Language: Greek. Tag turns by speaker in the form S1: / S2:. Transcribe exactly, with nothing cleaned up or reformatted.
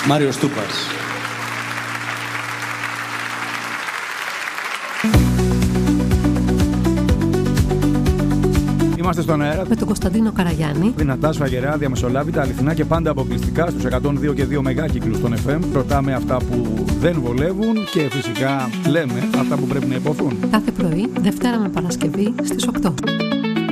S1: Μάριος Τούπας.
S2: Είμαστε στον αέρα
S3: με τον Κωνσταντίνο Καραγιάννη.
S2: Δυνατά, σφαγερά, διαμεσολάβητα, αληθινά και πάντα αποκλειστικά στους εκατόν δύο και δύο μεγάκυκλους των εφ εμ. Ρωτάμε αυτά που δεν βολεύουν και φυσικά λέμε αυτά που πρέπει να υποθούν.
S3: Κάθε πρωί, Δευτέρα με Παρασκευή στις οκτώ.